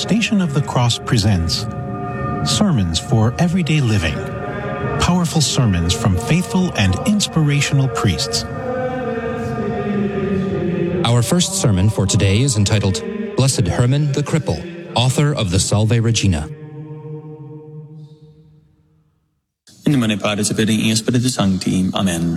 Station of the Cross presents Sermons for Everyday Living. Powerful sermons from faithful and inspirational priests. Our first sermon for today is entitled Blessed Herman the Cripple, author of the Salve Regina. In the name of Padre, Filii, and Spiritus Sancti. Amen.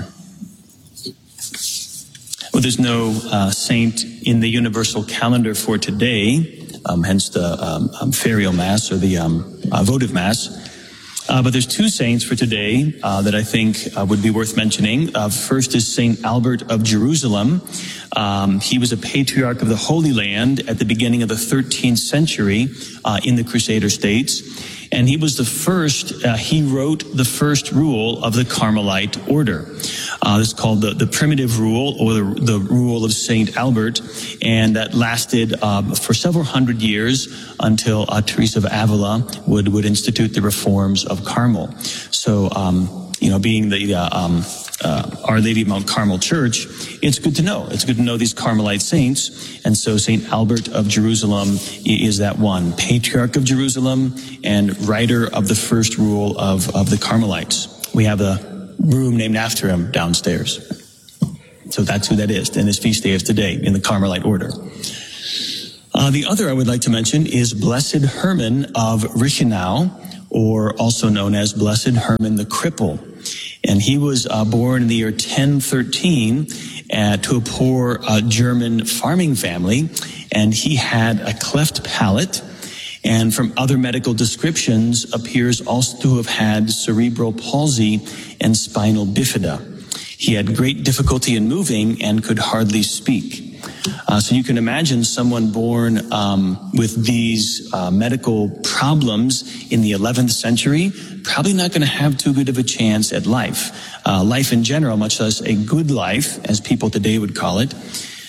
Well, there's no saint in the universal calendar for today, hence the ferial mass or the votive mass. But there's two saints for today that I think would be worth mentioning. First is Saint Albert of Jerusalem. He was a patriarch of the Holy Land at the beginning of the 13th century in the Crusader states. And he was the first, he wrote the first rule of the Carmelite order. This is called the primitive rule, or the rule of Saint Albert. And that lasted for several hundred years until Teresa of Avila would institute the reforms of Carmel. So, being the Our Lady of Mount Carmel Church, it's good to know. It's good to know these Carmelite saints. And so St. Albert of Jerusalem is that one, patriarch of Jerusalem and writer of the first rule of the Carmelites. We have a room named after him downstairs. So that's who that is. And his feast day is today in the Carmelite order. The other I would like to mention is Blessed Herman of Reichenau, or also known as Blessed Herman the Cripple. And he was born in the year 1013 to a poor German farming family, and he had a cleft palate, and from other medical descriptions appears also to have had cerebral palsy and spinal bifida. He had great difficulty in moving and could hardly speak. So you can imagine someone born with these medical problems in the 11th century, probably not going to have too good of a chance at life. Life in general, much less a good life, as people today would call it.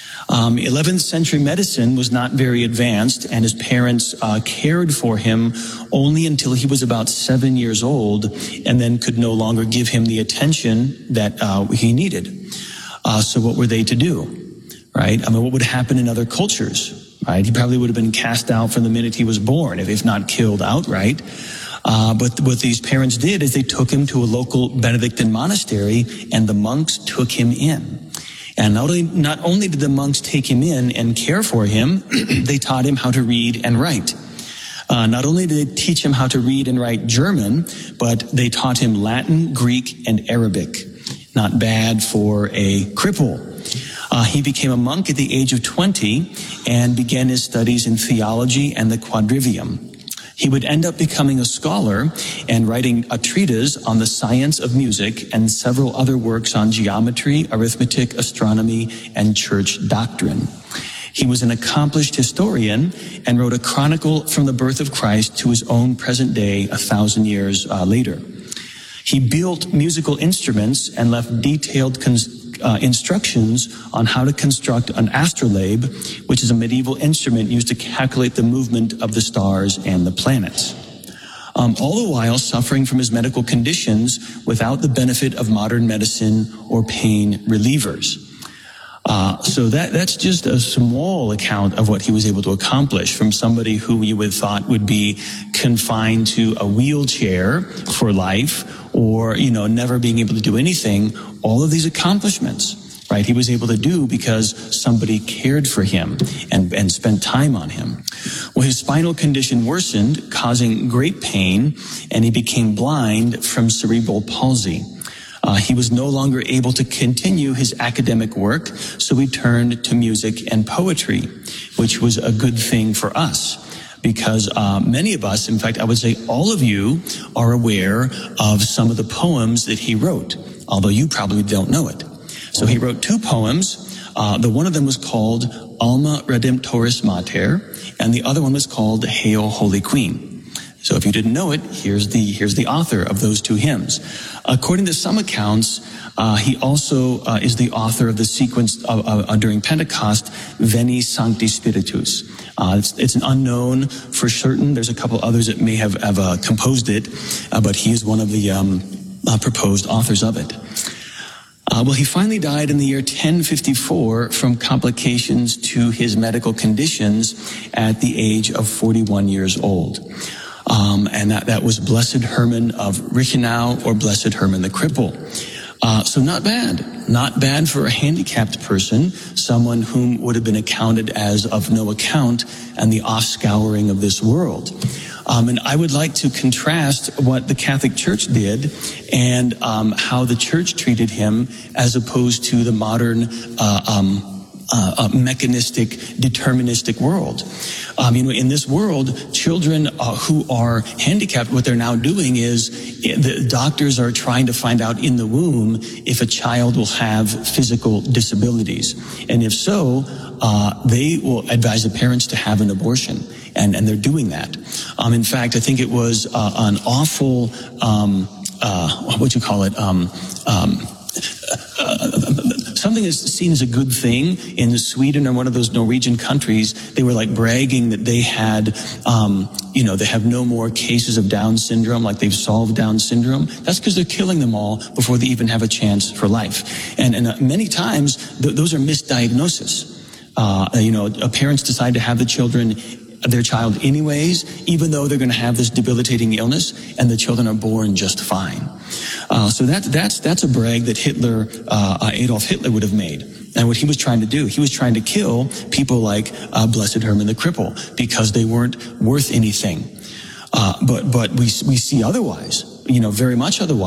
11th century medicine was not very advanced, and his parents cared for him only until he was about 7 years old, and then could no longer give him the attention that he needed. So what were they to do? Right? I mean, what would happen in other cultures? Right? He probably would have been cast out from the minute he was born, if not killed outright. But what these parents did is they took him to a local Benedictine monastery, and the monks took him in. And not only did the monks take him in and care for him, they taught him how to read and write. Not only did they teach him how to read and write German, but they taught him Latin, Greek, and Arabic. Not bad for a cripple. He became a monk at the age of 20 and began his studies in theology and the quadrivium. He would end up becoming a scholar and writing a treatise on the science of music and several other works on geometry, arithmetic, astronomy, and church doctrine. He was an accomplished historian and wrote a chronicle from the birth of Christ to his own present day 1,000 years later. He built musical instruments and left detailed instructions on how to construct an astrolabe, which is a medieval instrument used to calculate the movement of the stars and the planets. All the while suffering from his medical conditions without the benefit of modern medicine or pain relievers. So that's just a small account of what he was able to accomplish from somebody who you would thought would be confined to a wheelchair for life, or, never being able to do anything. All of these accomplishments, right, he was able to do because somebody cared for him and spent time on him. Well, his spinal condition worsened, causing great pain, and he became blind from cerebral palsy. He was no longer able to continue his academic work, so he turned to music and poetry, which was a good thing for us. Because many of us, in fact, I would say all of you, are aware of some of the poems that he wrote, although you probably don't know it. So he wrote two poems. The one of them was called Alma Redemptoris Mater, and the other one was called Hail, Holy Queen. So if you didn't know it, here's the author of those two hymns. According to some accounts, he also is the author of the sequence during Pentecost, Veni Sancti Spiritus. It's an unknown for certain. There's a couple others that may have composed it, but he is one of the proposed authors of it. Well, he finally died in the year 1054 from complications to his medical conditions at the age of 41 years old. And that was Blessed Herman of Reichenau, or Blessed Herman the Cripple. So not bad for a handicapped person, someone whom would have been accounted as of no account and the offscouring of this world. And I would like to contrast what the Catholic Church did and how the Church treated him as opposed to the modern mechanistic, deterministic world. In this world, children who are handicapped, what they're now doing is the doctors are trying to find out in the womb if a child will have physical disabilities. And if so, they will advise the parents to have an abortion. And they're doing that. In fact, I think it was an awful, something that's seen as a good thing in Sweden or one of those Norwegian countries. They were like bragging that they had, they have no more cases of Down syndrome, like they've solved Down syndrome. That's because they're killing them all before they even have a chance for life. And many times those are misdiagnoses. Parents decide to have their child anyways, even though they're going to have this debilitating illness, and the children are born just fine. So that's a brag that Adolf Hitler would have made. And what he was trying to do, he was trying to kill people like Blessed Herman the Cripple because they weren't worth anything. But we see otherwise, very much otherwise.